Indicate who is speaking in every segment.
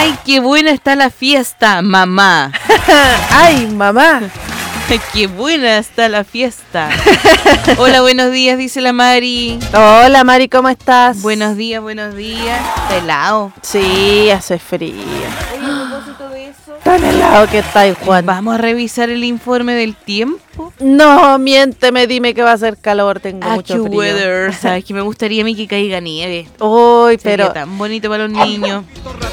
Speaker 1: ¡Ay, qué buena está la fiesta, mamá!
Speaker 2: ¡Ay, mamá!
Speaker 1: ¡Qué buena está la fiesta! Hola, buenos días, dice la Mari.
Speaker 2: Hola, Mari, ¿cómo estás?
Speaker 1: Buenos días, buenos días. Está helado.
Speaker 2: Sí, hace frío.
Speaker 1: Oye, a propósito de eso,
Speaker 2: Tan helado que está ahí, Juan.
Speaker 1: ¿vamos a revisar el informe del tiempo?
Speaker 2: No, miénteme, dime que va a hacer calor, tengo mucho frío.
Speaker 1: AccuWeather. Sabes que me gustaría a mí que caiga nieve.
Speaker 2: Uy,
Speaker 1: Sería
Speaker 2: pero...
Speaker 1: tan bonito para los niños.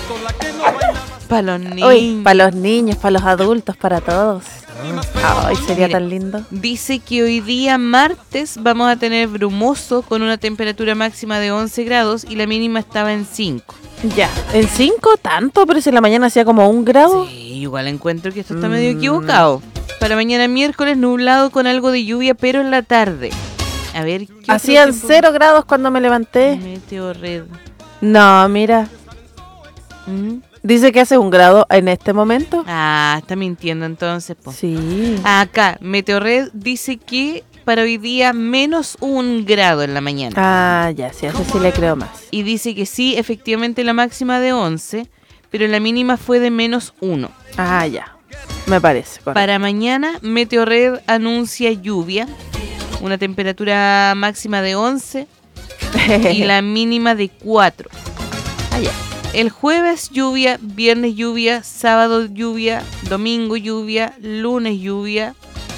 Speaker 1: Para los niños.
Speaker 2: Uy, para los niños, para los adultos, para todos. Ay, sería
Speaker 1: Mira,
Speaker 2: tan lindo.
Speaker 1: Dice que hoy día martes vamos a tener brumoso con una temperatura máxima de 11 grados y la mínima estaba en 5.
Speaker 2: Ya, ¿en 5 tanto? Pero si en la mañana hacía como 1 grado.
Speaker 1: Sí, igual encuentro que esto está medio equivocado. Para mañana miércoles nublado con algo de lluvia, pero en la tarde. A ver, ¿qué otro
Speaker 2: Hacían
Speaker 1: tiempo?
Speaker 2: 0 grados cuando me levanté.
Speaker 1: Meteo Red.
Speaker 2: No, mira.
Speaker 1: ¿Mm?
Speaker 2: Dice que hace 1 grado en este momento.
Speaker 1: Ah, está mintiendo entonces, po.
Speaker 2: Sí.
Speaker 1: Acá, Meteorred dice que para hoy día menos 1 grado en la mañana.
Speaker 2: Ah, ya, sí, a eso sí le creo más.
Speaker 1: Y dice que sí, efectivamente la máxima de 11, pero la mínima fue de menos 1.
Speaker 2: Ah, ya. Me parece. Correcto.
Speaker 1: Para mañana, Meteorred anuncia lluvia, una temperatura máxima de 11 y la mínima de 4.
Speaker 2: Ah, ya.
Speaker 1: El jueves lluvia, viernes lluvia, sábado lluvia, domingo lluvia, lunes lluvia,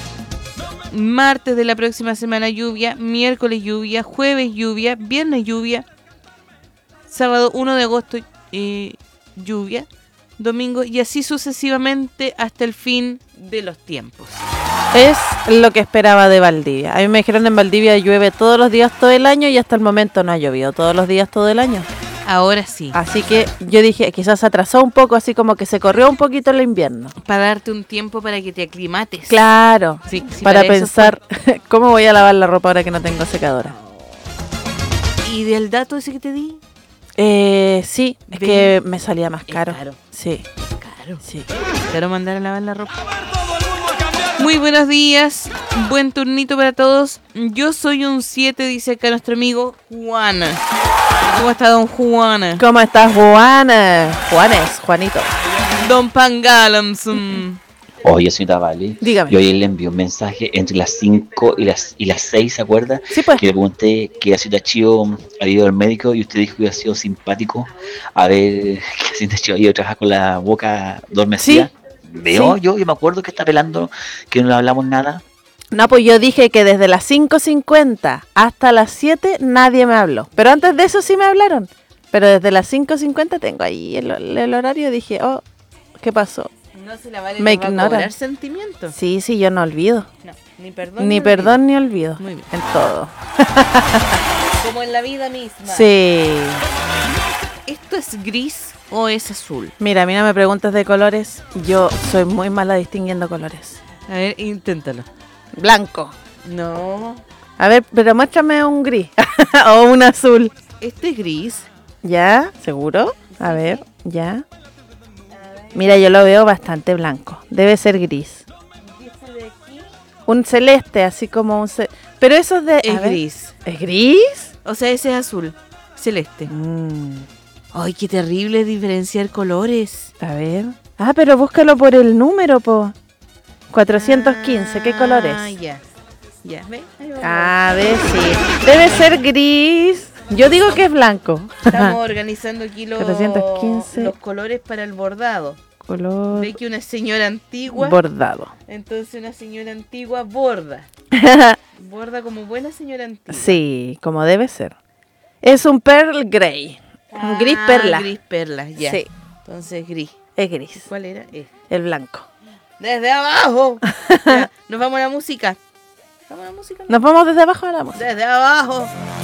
Speaker 1: martes de la próxima semana lluvia, miércoles lluvia, jueves lluvia, viernes lluvia, sábado 1 de agosto lluvia, domingo y así sucesivamente hasta el fin de los tiempos.
Speaker 2: Es lo que esperaba de Valdivia. A mí me dijeron en Valdivia llueve todos los días todo el año y hasta el momento no ha llovido todos los días todo el año.
Speaker 1: Ahora sí.
Speaker 2: Así que yo dije, quizás se atrasó un poco, así como que se corrió un poquito el invierno.
Speaker 1: Para darte un tiempo para que te aclimates.
Speaker 2: Claro,
Speaker 1: Sí, sí,
Speaker 2: para
Speaker 1: eso
Speaker 2: pensar cómo voy a lavar la ropa ahora que no tengo secadora.
Speaker 1: ¿Y del dato ese que te di?
Speaker 2: Sí, es
Speaker 1: Ve.
Speaker 2: que me salía más
Speaker 1: Es
Speaker 2: caro.
Speaker 1: caro.
Speaker 2: Sí,
Speaker 1: Claro.
Speaker 2: sí.
Speaker 1: Quiero mandar a lavar la ropa. Muy buenos días, buen turnito para todos. Yo soy un 7, dice acá nuestro amigo Juan. ¿Cómo está don Juan?
Speaker 2: ¿Cómo estás, Juana? Juanito.
Speaker 1: Don Pangalamson.
Speaker 3: Oye, señorita Vale,
Speaker 2: Dígame.
Speaker 3: yo ayer le envié un mensaje entre las 5 y las 6, ¿se acuerda?
Speaker 2: Sí, pues.
Speaker 3: Que le pregunté que la señorita Chío había ido al médico y usted dijo que había sido simpático. A ver, que la señorita Chío había ido a trabajar con la boca adormecida.
Speaker 2: Sí.
Speaker 3: Veo,
Speaker 2: Sí.
Speaker 3: yo me acuerdo que está pelando, que no hablamos nada.
Speaker 2: No, pues yo dije que desde las 5:50 hasta las 7 nadie me habló. Pero antes de eso sí me hablaron. Pero desde las 5:50 tengo ahí el horario. Dije, oh, ¿qué pasó?
Speaker 1: No se la vale
Speaker 2: Me
Speaker 1: va a
Speaker 2: ignoran.
Speaker 1: cobrar sentimientos.
Speaker 2: Sí, yo no olvido.
Speaker 1: No, ni perdón.
Speaker 2: Ni
Speaker 1: olvido.
Speaker 2: perdón ni olvido.
Speaker 1: Muy bien.
Speaker 2: En todo.
Speaker 1: Como en la vida misma.
Speaker 2: Sí.
Speaker 1: ¿Esto es gris o es azul?
Speaker 2: Mira, a mí no me preguntes de colores. Yo soy muy mala distinguiendo colores.
Speaker 1: A ver, inténtalo.
Speaker 2: Blanco.
Speaker 1: No.
Speaker 2: A ver, pero muéstrame un gris. O un azul.
Speaker 1: Este es gris.
Speaker 2: ¿Ya? ¿Seguro? A ver, ya. Mira, yo lo veo bastante blanco. Debe ser gris. Un celeste, así como un... Pero eso es de... a
Speaker 1: Es
Speaker 2: ver,
Speaker 1: gris.
Speaker 2: ¿es gris?
Speaker 1: O sea, ese es azul. Celeste.
Speaker 2: Mm,
Speaker 1: Ay, qué terrible diferenciar colores.
Speaker 2: a ver. Ah, pero búscalo por el número, po. 415, ¿qué color
Speaker 1: Ah,
Speaker 2: es?
Speaker 1: ya. Ya, ¿ves? Ahí vamos.
Speaker 2: A ver, sí. Debe ser gris. Yo digo que es blanco.
Speaker 1: Estamos organizando aquí
Speaker 2: 415.
Speaker 1: los colores para el bordado.
Speaker 2: Color
Speaker 1: Ve que una señora antigua,
Speaker 2: bordado.
Speaker 1: entonces una señora antigua borda. Borda como buena señora antigua.
Speaker 2: Sí, como debe ser. Es un pearl gray. Un gris perla.
Speaker 1: Gris perla, ya.
Speaker 2: Sí,
Speaker 1: Entonces gris.
Speaker 2: es gris.
Speaker 1: ¿Cuál era?
Speaker 2: El blanco.
Speaker 1: Desde abajo. Ya, nos vamos a la música. ¿Vamos a la música?
Speaker 2: Nos vamos desde abajo a la música.
Speaker 1: Desde abajo.